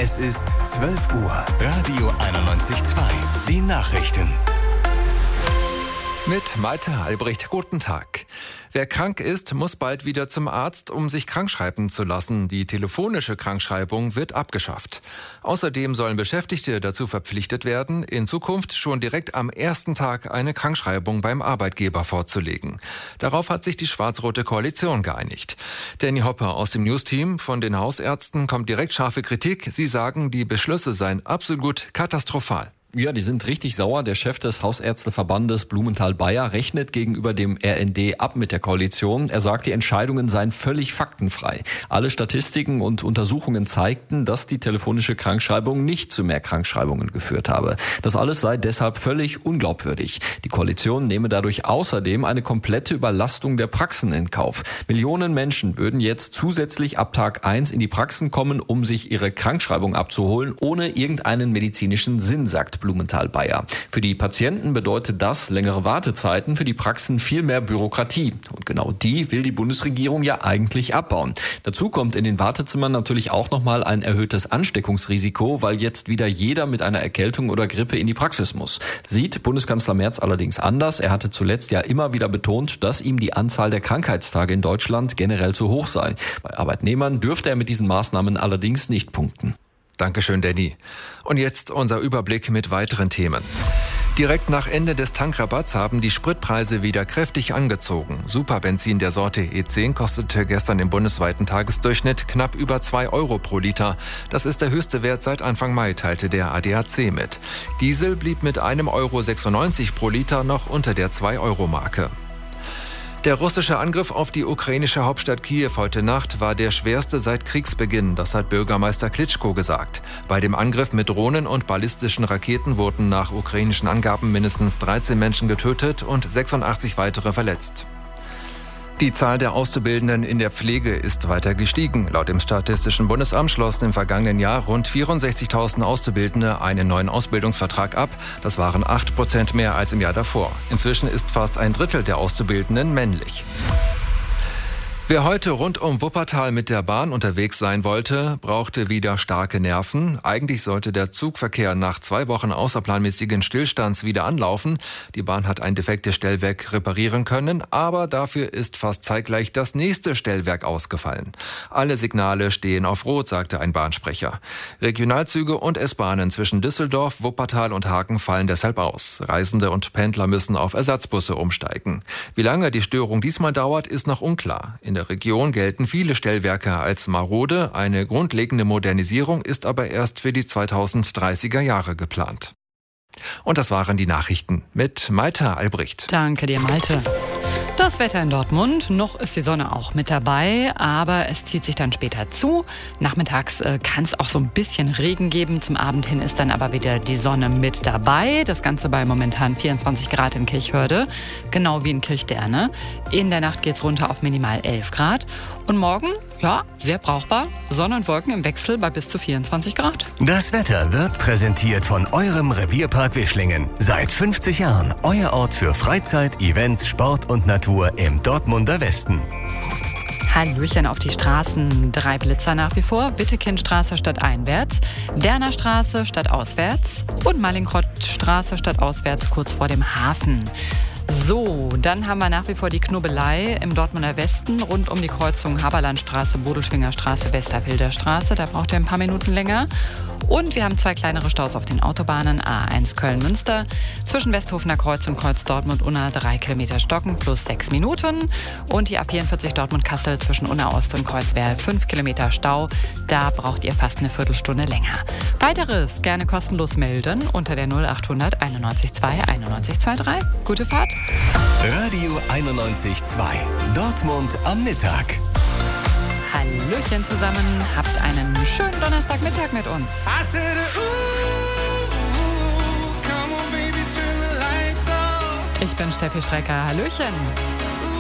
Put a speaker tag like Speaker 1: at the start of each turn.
Speaker 1: Es ist 12 Uhr. Radio 91.2. Die Nachrichten.
Speaker 2: Mit Malte Albrecht, guten Tag. Wer krank ist, muss bald wieder zum Arzt, um sich krankschreiben zu lassen. Die telefonische Krankschreibung wird abgeschafft. Außerdem sollen Beschäftigte dazu verpflichtet werden, in Zukunft schon direkt am ersten Tag eine Krankschreibung beim Arbeitgeber vorzulegen. Darauf hat sich die schwarz-rote Koalition geeinigt. Danny Hopper aus dem News-Team von den Hausärzten kommt direkt scharfe Kritik. Sie sagen, die Beschlüsse seien absolut katastrophal.
Speaker 3: Ja, die sind richtig sauer. Der Chef des Hausärzteverbandes Blumenthal-Bayer rechnet gegenüber dem RND ab mit der Koalition. Er sagt, die Entscheidungen seien völlig faktenfrei. Alle Statistiken und Untersuchungen zeigten, dass die telefonische Krankschreibung nicht zu mehr Krankschreibungen geführt habe. Das alles sei deshalb völlig unglaubwürdig. Die Koalition nehme dadurch außerdem eine komplette Überlastung der Praxen in Kauf. Millionen Menschen würden jetzt zusätzlich ab Tag 1 in die Praxen kommen, um sich ihre Krankschreibung abzuholen, ohne irgendeinen medizinischen Sinn, sagt Blumenthal-Bayer. Für die Patienten bedeutet das längere Wartezeiten, für die Praxen viel mehr Bürokratie. Und genau die will die Bundesregierung ja eigentlich abbauen. Dazu kommt in den Wartezimmern natürlich auch nochmal ein erhöhtes Ansteckungsrisiko, weil jetzt wieder jeder mit einer Erkältung oder Grippe in die Praxis muss. Sieht Bundeskanzler Merz allerdings anders. Er hatte zuletzt ja immer wieder betont, dass ihm die Anzahl der Krankheitstage in Deutschland generell zu hoch sei. Bei Arbeitnehmern dürfte er mit diesen Maßnahmen allerdings nicht punkten.
Speaker 2: Dankeschön, Danny. Und jetzt unser Überblick mit weiteren Themen. Direkt nach Ende des Tankrabatts haben die Spritpreise wieder kräftig angezogen. Superbenzin der Sorte E10 kostete gestern im bundesweiten Tagesdurchschnitt knapp über 2 Euro pro Liter. Das ist der höchste Wert seit Anfang Mai, teilte der ADAC mit. Diesel blieb mit 1,96 Euro pro Liter noch unter der 2-Euro-Marke. Der russische Angriff auf die ukrainische Hauptstadt Kiew heute Nacht war der schwerste seit Kriegsbeginn, das hat Bürgermeister Klitschko gesagt. Bei dem Angriff mit Drohnen und ballistischen Raketen wurden nach ukrainischen Angaben mindestens 13 Menschen getötet und 86 weitere verletzt. Die Zahl der Auszubildenden in der Pflege ist weiter gestiegen. Laut dem Statistischen Bundesamt schlossen im vergangenen Jahr rund 64.000 Auszubildende einen neuen Ausbildungsvertrag ab. Das waren 8% mehr als im Jahr davor. Inzwischen ist fast ein Drittel der Auszubildenden männlich. Wer heute rund um Wuppertal mit der Bahn unterwegs sein wollte, brauchte wieder starke Nerven. Eigentlich sollte der Zugverkehr nach 2 Wochen außerplanmäßigen Stillstands wieder anlaufen. Die Bahn hat ein defektes Stellwerk reparieren können, aber dafür ist fast zeitgleich das nächste Stellwerk ausgefallen. Alle Signale stehen auf Rot, sagte ein Bahnsprecher. Regionalzüge und S-Bahnen zwischen Düsseldorf, Wuppertal und Hagen fallen deshalb aus. Reisende und Pendler müssen auf Ersatzbusse umsteigen. Wie lange die Störung diesmal dauert, ist noch unklar. In der Region gelten viele Stellwerke als marode. Eine grundlegende Modernisierung ist aber erst für die 2030er Jahre geplant. Und das waren die Nachrichten mit Malte Albrecht.
Speaker 4: Danke dir, Malte. Das Wetter in Dortmund, noch ist die Sonne auch mit dabei, aber es zieht sich dann später zu. Nachmittags kann es auch so ein bisschen Regen geben, zum Abend hin ist dann aber wieder die Sonne mit dabei. Das Ganze bei momentan 24 Grad in Kirchhörde, genau wie in Kirchderne. In der Nacht geht's runter auf minimal 11 Grad. Und morgen, ja, sehr brauchbar, Sonne und Wolken im Wechsel bei bis zu 24 Grad.
Speaker 1: Das Wetter wird präsentiert von eurem Revierpark Wischlingen. Seit 50 Jahren euer Ort für Freizeit, Events, Sport und Natur im Dortmunder Westen.
Speaker 4: Hallöchen auf die Straßen. 3 Blitzer nach wie vor. Wittekindstraße stadteinwärts, Dernerstraße stadtauswärts und Mallinckrodtstraße stadtauswärts kurz vor dem Hafen. So, dann haben wir nach wie vor die Knubbelei im Dortmunder Westen rund um die Kreuzung Haberlandstraße, Bodelschwingerstraße, Westerfelder Straße. Da braucht ihr ein paar Minuten länger. Und wir haben 2 kleinere Staus auf den Autobahnen A1 Köln-Münster. Zwischen Westhofener Kreuz und Kreuz Dortmund-Unna 3 Kilometer Stocken plus 6 Minuten. Und die A44 Dortmund-Kassel zwischen Unna-Ost und Kreuzwerl 5 Kilometer Stau. Da braucht ihr fast eine Viertelstunde länger. Weiteres gerne kostenlos melden unter der 0800 91 2 91 23. Gute Fahrt.
Speaker 1: Radio 91.2. Dortmund am Mittag.
Speaker 4: Hallöchen zusammen, habt einen schönen Donnerstagmittag mit uns. Ich bin Steffi Strecker, Hallöchen.